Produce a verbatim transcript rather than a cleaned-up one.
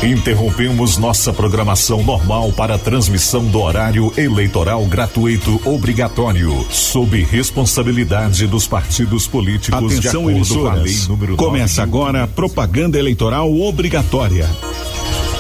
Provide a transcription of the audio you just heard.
Interrompemos nossa programação normal para a transmissão do horário eleitoral gratuito obrigatório, sob responsabilidade dos partidos políticos. Atenção, de acordo com a lei emissoras. número Começa agora a propaganda eleitoral obrigatória.